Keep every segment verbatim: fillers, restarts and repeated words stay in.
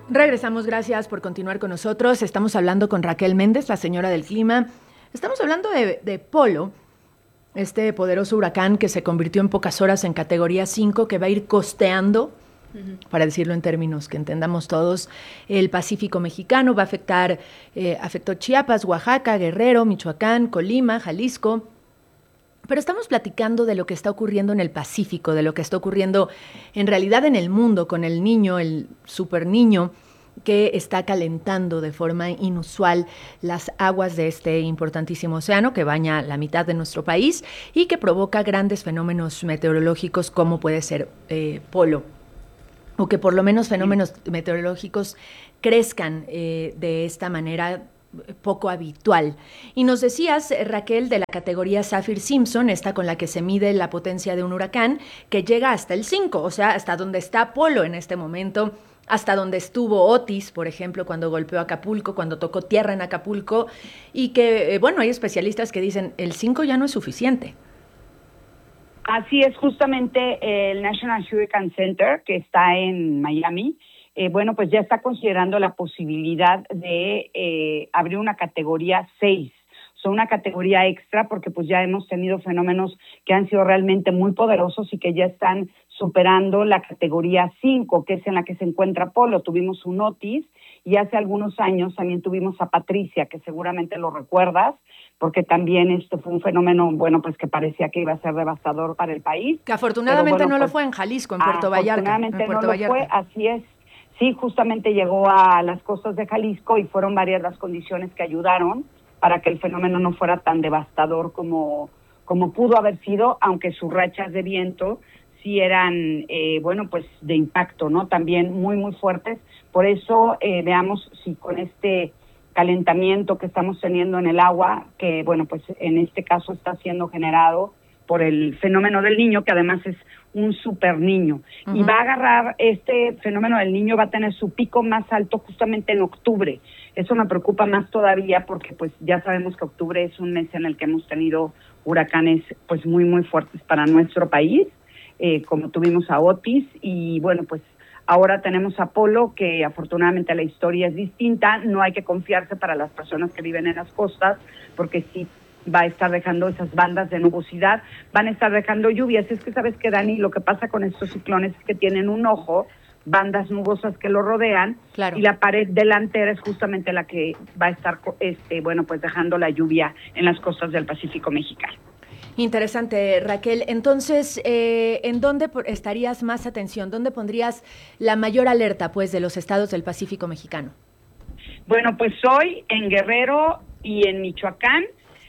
Regresamos, gracias por continuar con nosotros. Estamos hablando con Raquel Méndez, la señora del clima. Estamos hablando de, de Polo, este poderoso huracán que se convirtió en pocas horas en categoría cinco, que va a ir costeando, uh-huh. para decirlo en términos que entendamos todos, el Pacífico mexicano. Va a afectar, eh, afectó Chiapas, Oaxaca, Guerrero, Michoacán, Colima, Jalisco. Pero estamos platicando de lo que está ocurriendo en el Pacífico, de lo que está ocurriendo en realidad en el mundo con el niño, el super niño, que está calentando de forma inusual las aguas de este importantísimo océano que baña la mitad de nuestro país y que provoca grandes fenómenos meteorológicos como puede ser eh, Polo, o que por lo menos fenómenos meteorológicos crezcan eh, de esta manera poco habitual. Y nos decías, Raquel, de la categoría Saffir-Simpson, esta con la que se mide la potencia de un huracán, que llega hasta el cinco, o sea, hasta donde está Polo en este momento, hasta donde estuvo Otis, por ejemplo, cuando golpeó Acapulco, cuando tocó tierra en Acapulco, y que, bueno, hay especialistas que dicen, el cinco ya no es suficiente. Así es, justamente el National Hurricane Center, que está en Miami, Eh, bueno, pues ya está considerando la posibilidad de eh, abrir una categoría seis, o sea, una categoría extra, porque pues ya hemos tenido fenómenos que han sido realmente muy poderosos y que ya están superando la categoría cinco, que es en la que se encuentra Polo. Tuvimos un Otis y hace algunos años también tuvimos a Patricia, que seguramente lo recuerdas, porque también esto fue un fenómeno, bueno, pues que parecía que iba a ser devastador para el país. Que afortunadamente bueno, no pues, lo fue en Jalisco, en Puerto Vallarta. Afortunadamente en Puerto no Vallarta. lo fue, así es. Sí, justamente llegó a las costas de Jalisco y fueron varias las condiciones que ayudaron para que el fenómeno no fuera tan devastador como, como pudo haber sido, aunque sus rachas de viento sí eran, eh, bueno, pues de impacto, ¿no? También muy, muy fuertes. Por eso eh, veamos si con este calentamiento que estamos teniendo en el agua, que, bueno, pues en este caso está siendo generado por el fenómeno del niño, que además es un super niño, uh-huh. y va a agarrar, este fenómeno del niño va a tener su pico más alto justamente en octubre. Eso me preocupa más todavía porque pues ya sabemos que octubre es un mes en el que hemos tenido huracanes pues muy muy fuertes para nuestro país, eh, como tuvimos a Otis, y bueno, pues ahora tenemos a Polo, que afortunadamente la historia es distinta. No hay que confiarse para las personas que viven en las costas, porque sí va a estar dejando esas bandas de nubosidad, van a estar dejando lluvias. Es que sabes que, Dani, lo que pasa con estos ciclones es que tienen un ojo, bandas nubosas que lo rodean, claro. y la pared delantera es justamente la que va a estar, este, bueno, pues dejando la lluvia en las costas del Pacífico mexicano. Interesante, Raquel. Entonces, eh, ¿en dónde estarías más atención? ¿Dónde pondrías la mayor alerta, pues, de los estados del Pacífico mexicano? Bueno, pues hoy en Guerrero y en Michoacán,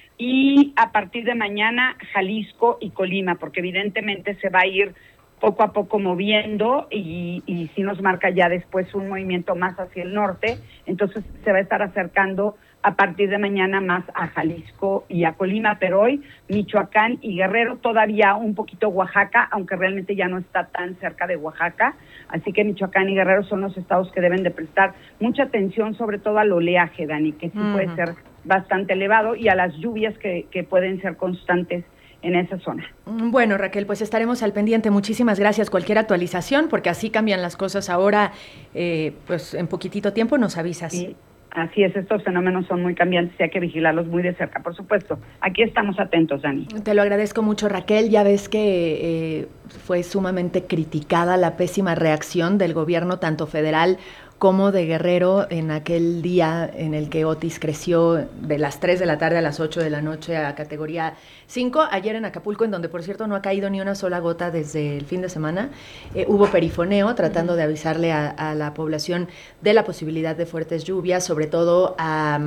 y a partir de mañana Jalisco y Colima, porque evidentemente se va a ir poco a poco moviendo y, y si nos marca ya después un movimiento más hacia el norte, entonces se va a estar acercando a partir de mañana más a Jalisco y a Colima, pero hoy Michoacán y Guerrero, todavía un poquito Oaxaca, aunque realmente ya no está tan cerca de Oaxaca, así que Michoacán y Guerrero son los estados que deben de prestar mucha atención, sobre todo al oleaje, Dani, que sí uh-huh. puede ser bastante elevado, y a las lluvias que, que pueden ser constantes en esa zona. Bueno, Raquel, pues estaremos al pendiente. Muchísimas gracias. Cualquier actualización, porque así cambian las cosas ahora, eh, pues en poquitito tiempo nos avisas. Sí, así es, estos fenómenos son muy cambiantes y hay que vigilarlos muy de cerca, por supuesto. Aquí estamos atentos, Dani. Te lo agradezco mucho, Raquel. Ya ves que eh, fue sumamente criticada la pésima reacción del gobierno, tanto federal como de Guerrero, en aquel día en el que Otis creció de las tres de la tarde a las ocho de la noche a categoría cinco. Ayer en Acapulco, en donde por cierto no ha caído ni una sola gota desde el fin de semana, eh, hubo perifoneo tratando uh-huh. de avisarle a, a la población de la posibilidad de fuertes lluvias, sobre todo a,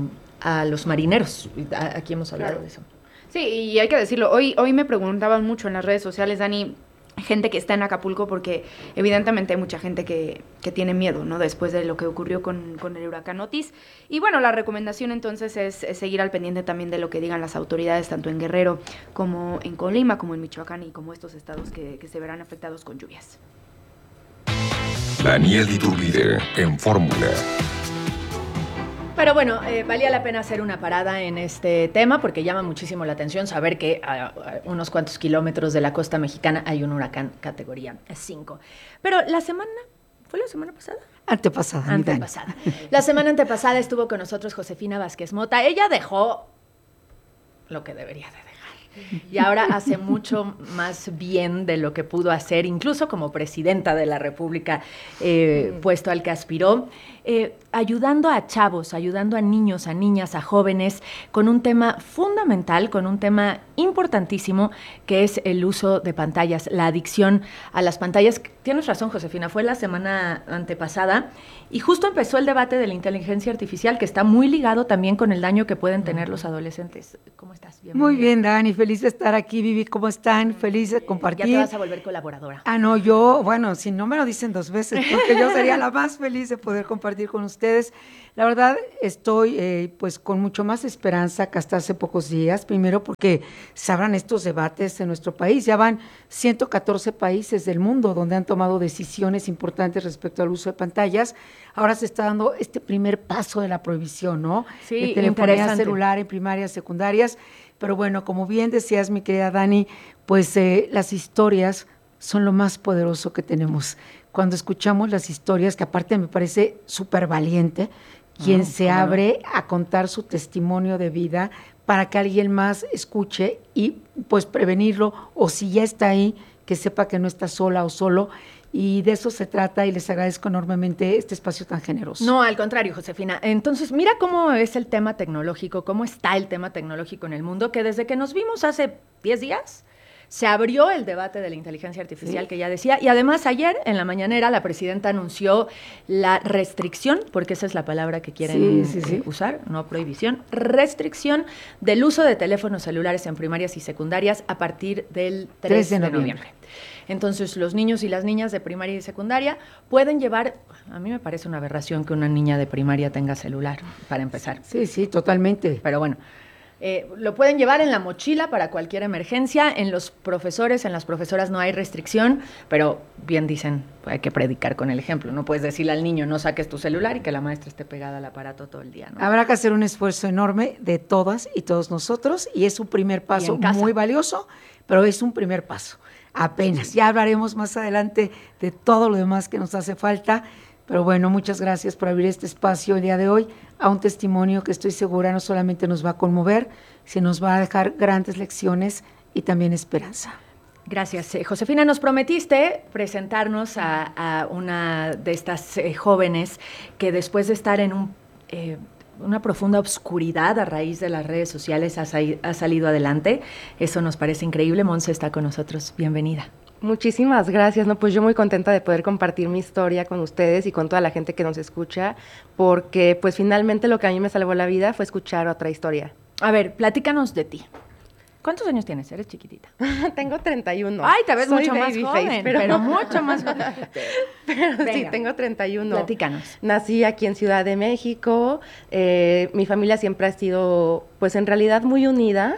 a los marineros. Aquí hemos hablado claro. de eso. Sí, y hay que decirlo, hoy, hoy me preguntaban mucho en las redes sociales, Dani, gente que está en Acapulco, porque evidentemente hay mucha gente que, que tiene miedo, ¿no? Después de lo que ocurrió con, con el huracán Otis. Y bueno, la recomendación entonces es, es seguir al pendiente también de lo que digan las autoridades, tanto en Guerrero como en Colima, como en Michoacán y como estos estados que, que se verán afectados con lluvias. Daniel Iturbide en Fórmula. Pero bueno, eh, valía la pena hacer una parada en este tema porque llama muchísimo la atención saber que a, a unos cuantos kilómetros de la costa mexicana hay un huracán categoría cinco. Pero la semana, ¿fue la semana pasada? Antepasada. Antepasada. La semana antepasada estuvo con nosotros Josefina Vázquez Mota. Ella dejó lo que debería de dejar. Y ahora hace mucho más bien de lo que pudo hacer, incluso como presidenta de la República, eh, mm. puesto al que aspiró, eh, ayudando a chavos, ayudando a niños, a niñas, a jóvenes, con un tema fundamental, con un tema importantísimo, que es el uso de pantallas, la adicción a las pantallas. Tienes razón, Josefina, fue la semana antepasada y justo empezó el debate de la inteligencia artificial, que está muy ligado también con el daño que pueden tener los adolescentes. ¿Cómo estás? Bienvenida. Muy bien, Dani, feliz de estar aquí, Vivi, ¿cómo están? Feliz de compartir. Ya te vas a volver colaboradora. Ah, no, yo, bueno, si no me lo dicen dos veces, porque yo sería la más feliz de poder compartir con ustedes. La verdad, estoy eh, pues con mucho más esperanza que hasta hace pocos días, primero porque se abran estos debates en nuestro país. Ya van ciento catorce países del mundo donde han tomado decisiones importantes respecto al uso de pantallas. Ahora se está dando este primer paso de la prohibición, ¿no? Sí, de telefonía celular en primarias, secundarias. Pero bueno, como bien decías, mi querida Dani, pues eh, las historias son lo más poderoso que tenemos. Cuando escuchamos las historias, que aparte me parece súper valiente, quien oh, se abre no? a contar su testimonio de vida para que alguien más escuche y pues prevenirlo, o si ya está ahí, que sepa que no está sola o solo. Y de eso se trata y les agradezco enormemente este espacio tan generoso. No, al contrario, Josefina. Entonces, mira cómo es el tema tecnológico, cómo está el tema tecnológico en el mundo, que desde que nos vimos hace diez días, se abrió el debate de la inteligencia artificial, sí. que ya decía, y además ayer en la mañanera la presidenta anunció la restricción, porque esa es la palabra que quieren sí, sí, sí. usar, no prohibición, restricción del uso de teléfonos celulares en primarias y secundarias a partir del tres de noviembre. Entonces, los niños y las niñas de primaria y secundaria pueden llevar, a mí me parece una aberración que una niña de primaria tenga celular, para empezar. Sí, sí, totalmente. Pero bueno, eh, lo pueden llevar en la mochila para cualquier emergencia. En los profesores, en las profesoras no hay restricción, pero bien dicen, hay que predicar con el ejemplo. No puedes decirle al niño, no saques tu celular y que la maestra esté pegada al aparato todo el día, ¿no? Habrá que hacer un esfuerzo enorme de todas y todos nosotros, y es un primer paso muy valioso, pero es un primer paso. Apenas, ya hablaremos más adelante de todo lo demás que nos hace falta, pero bueno, muchas gracias por abrir este espacio el día de hoy a un testimonio que estoy segura no solamente nos va a conmover, sino nos va a dejar grandes lecciones y también esperanza. Gracias. Eh, Josefina, nos prometiste presentarnos a, a una de estas eh, jóvenes que después de estar en un... Eh, una profunda obscuridad a raíz de las redes sociales ha, sal, ha salido adelante. Eso nos parece increíble. Monse está con nosotros. Bienvenida. Muchísimas gracias. No, pues yo muy contenta de poder compartir mi historia con ustedes y con toda la gente que nos escucha, porque pues finalmente lo que a mí me salvó la vida fue escuchar otra historia. A ver, platícanos de ti. ¿Cuántos años tienes? Eres chiquitita. Tengo treinta y uno. Ay, te ves Soy mucho más joven, face, pero... pero mucho más joven. Pero Venga, sí, tengo treinta y uno. Platícanos. Nací aquí en Ciudad de México. Eh, mi familia siempre ha sido, pues en realidad, muy unida.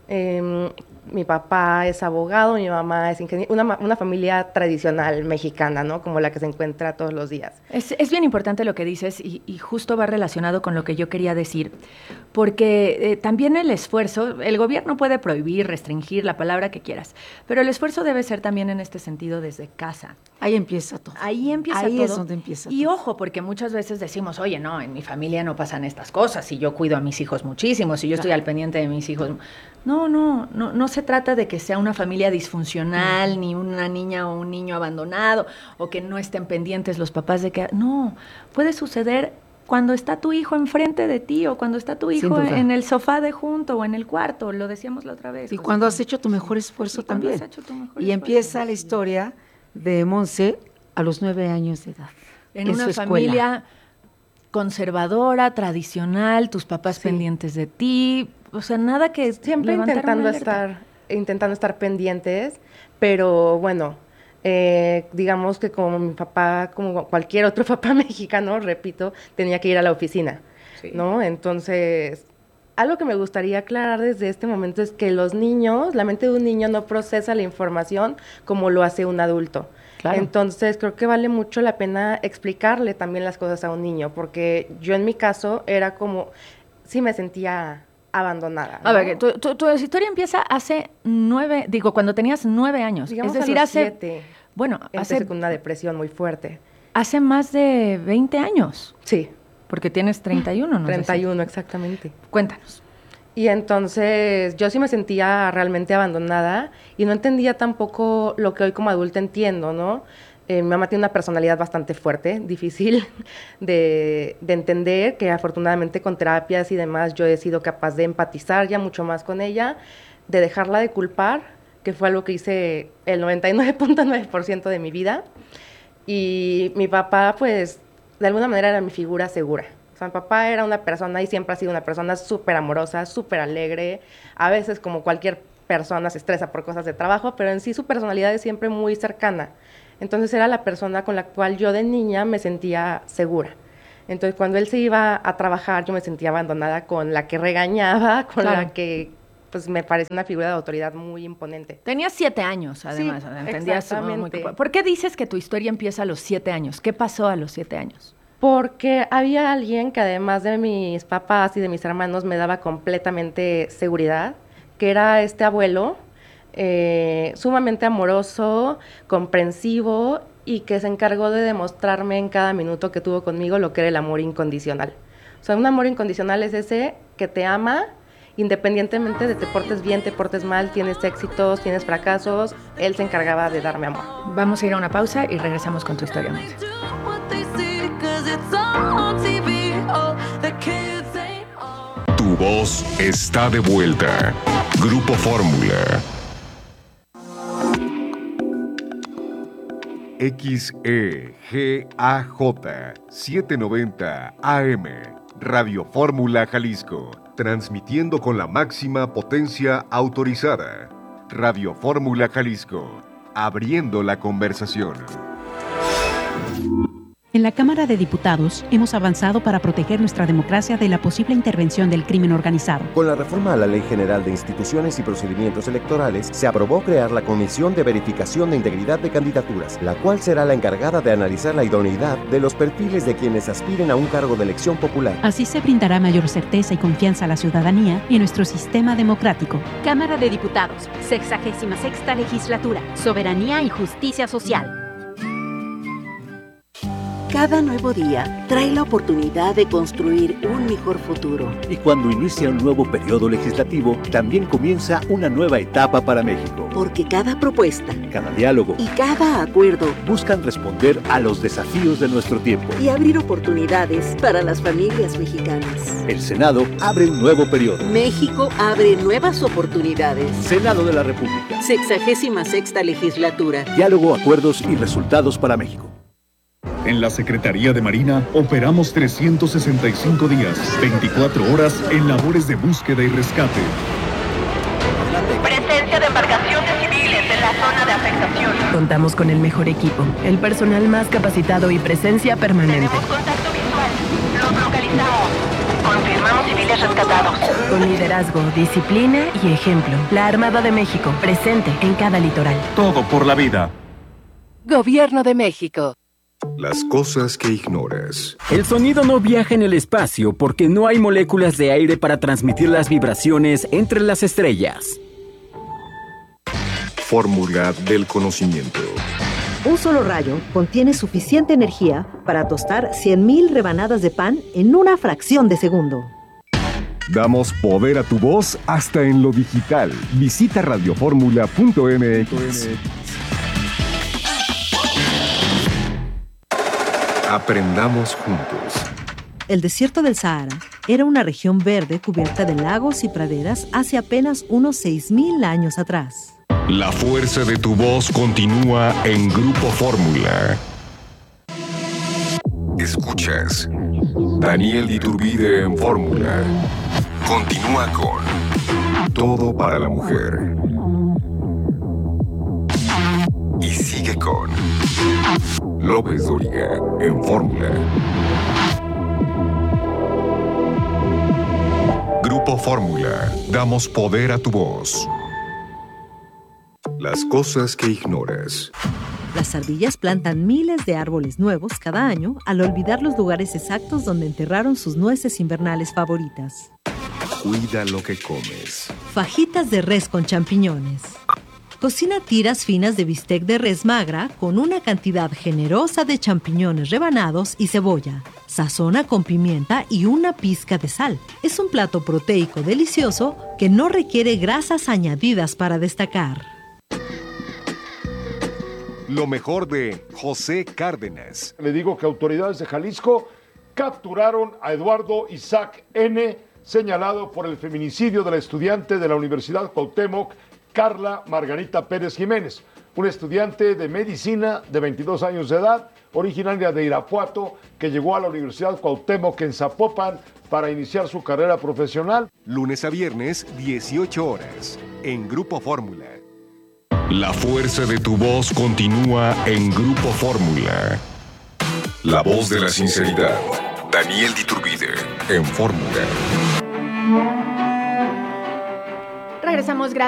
Eh, mi papá es abogado, mi mamá es ingeniera, una, una familia tradicional mexicana, ¿no? Como la que se encuentra todos los días. Es, es bien importante lo que dices y, y justo va relacionado con lo que yo quería decir, porque eh, también el esfuerzo, el gobierno puede prohibir, restringir, la palabra que quieras, pero el esfuerzo debe ser también en este sentido desde casa. Ahí empieza todo. Ahí empieza Ahí todo. es donde empieza y todo. ojo, porque muchas veces decimos, oye, no, en mi familia no pasan estas cosas, y yo cuido a mis hijos muchísimo, si yo claro. estoy al pendiente de mis hijos. No, no, no, no se trata de que sea una familia disfuncional, mm. ni una niña o un niño abandonado, o que no estén pendientes los papás de que... No, puede suceder cuando está tu hijo enfrente de ti, o cuando está tu hijo en el sofá de junto, o en el cuarto, lo decíamos la otra vez. Y cuando has hecho tu mejor esfuerzo también. Has hecho tu mejor y esfuerzo. Empieza la historia de Monse a los nueve años de edad. En, en una su familia conservadora, tradicional, tus papás sí. pendientes de ti, o sea, nada que siempre intentando estar, intentando estar pendientes, pero bueno, eh, digamos que como mi papá, como cualquier otro papá mexicano, repito, tenía que ir a la oficina, sí. ¿no? Entonces, algo que me gustaría aclarar desde este momento es que los niños, la mente de un niño no procesa la información como lo hace un adulto. Claro. Entonces, creo que vale mucho la pena explicarle también las cosas a un niño, porque yo en mi caso era como, sí me sentía abandonada, ¿no? A ver, tu, tu, tu historia empieza hace nueve, digo, cuando tenías nueve años. Digamos es decir, a los hace... siete, bueno, empecé hace... con una depresión muy fuerte. hace más de veinte años. Sí. Porque tienes treinta y uno, ¿no? treinta y uno, exactamente. Cuéntanos. Y entonces yo sí me sentía realmente abandonada y no entendía tampoco lo que hoy como adulta entiendo, ¿no? Eh, mi mamá tiene una personalidad bastante fuerte, difícil de, de entender, que afortunadamente con terapias y demás yo he sido capaz de empatizar ya mucho más con ella, de dejarla de culpar, que fue algo que hice el noventa y nueve punto nueve por ciento de mi vida. Y mi papá, pues, de alguna manera era mi figura segura. O sea, mi papá era una persona y siempre ha sido una persona súper amorosa, súper alegre. A veces, como cualquier persona, se estresa por cosas de trabajo, pero en sí su personalidad es siempre muy cercana. Entonces era la persona con la cual yo de niña me sentía segura. Entonces cuando él se iba a trabajar yo me sentía abandonada, con la que regañaba, con claro. la que pues me parece una figura de autoridad muy imponente. Tenías siete años, además. Sí, entendías exactamente. Muy... ¿Por qué dices que tu historia empieza a los siete años? ¿Qué pasó a los siete años? Porque había alguien que además de mis papás y de mis hermanos me daba completamente seguridad, que era este abuelo, eh, sumamente amoroso, comprensivo y que se encargó de demostrarme en cada minuto que tuvo conmigo lo que era el amor incondicional. O sea, un amor incondicional es ese que te ama independientemente de te portes bien, te portes mal, tienes éxitos, tienes fracasos, él se encargaba de darme amor. Vamos a ir a una pausa y regresamos con tu historia. Tu voz está de vuelta. Grupo Fórmula. X E G A J setecientos noventa A M, Radio Fórmula Jalisco, transmitiendo con la máxima potencia autorizada. Radio Fórmula Jalisco, abriendo la conversación. En la Cámara de Diputados hemos avanzado para proteger nuestra democracia de la posible intervención del crimen organizado. Con la reforma a la Ley General de Instituciones y Procedimientos Electorales, se aprobó crear la Comisión de Verificación de Integridad de Candidaturas, la cual será la encargada de analizar la idoneidad de los perfiles de quienes aspiren a un cargo de elección popular. Así se brindará mayor certeza y confianza a la ciudadanía y nuestro sistema democrático. Cámara de Diputados, sexagésima sexta Legislatura, Soberanía y Justicia Social. Cada nuevo día trae la oportunidad de construir un mejor futuro. Y cuando inicia un nuevo periodo legislativo, también comienza una nueva etapa para México. Porque cada propuesta, cada diálogo y cada acuerdo buscan responder a los desafíos de nuestro tiempo y abrir oportunidades para las familias mexicanas. El Senado abre un nuevo periodo. México abre nuevas oportunidades. Senado de la República. Sexagésima sexta Legislatura. Diálogo, acuerdos y resultados para México. En la Secretaría de Marina operamos trescientos sesenta y cinco días, veinticuatro horas en labores de búsqueda y rescate. Presencia de embarcaciones civiles en la zona de afectación. Contamos con el mejor equipo, el personal más capacitado y presencia permanente. Tenemos contacto visual. Los localizamos. Confirmamos civiles rescatados. Con liderazgo, disciplina y ejemplo. La Armada de México, presente en cada litoral. Todo por la vida. Gobierno de México. Las cosas que ignoras. El sonido no viaja en el espacio porque no hay moléculas de aire para transmitir las vibraciones entre las estrellas. Fórmula del conocimiento. Un solo rayo contiene suficiente energía para tostar cien mil rebanadas de pan en una fracción de segundo. Damos poder a tu voz hasta en lo digital. Visita radioformula punto m x. Aprendamos juntos. El desierto del Sahara era una región verde cubierta de lagos y praderas hace apenas unos seis mil años atrás. La fuerza de tu voz continúa en Grupo Fórmula. Escuchas Daniel Iturbide en Fórmula. Continúa con Todo para la Mujer. Y sigue con López Dóriga en Fórmula. Grupo Fórmula. Damos poder a tu voz. Las cosas que ignoras. Las ardillas plantan miles de árboles nuevos cada año al olvidar los lugares exactos donde enterraron sus nueces invernales favoritas. Cuida lo que comes. Fajitas de res con champiñones. Cocina tiras finas de bistec de res magra con una cantidad generosa de champiñones rebanados y cebolla. Sazona con pimienta y una pizca de sal. Es un plato proteico delicioso que no requiere grasas añadidas para destacar. Lo mejor de José Cárdenas. Le digo que autoridades de Jalisco capturaron a Eduardo Isaac N., señalado por el feminicidio de la estudiante de la Universidad Cuauhtémoc, Carla Margarita Pérez Jiménez, una estudiante de medicina de veintidós años de edad, originaria de Irapuato, que llegó a la Universidad Cuauhtémoc en Zapopan para iniciar su carrera profesional. Lunes a viernes, dieciocho horas, en Grupo Fórmula. La fuerza de tu voz continúa en Grupo Fórmula. La voz de la sinceridad. Daniel Diturbide, en Fórmula. Regresamos, gracias.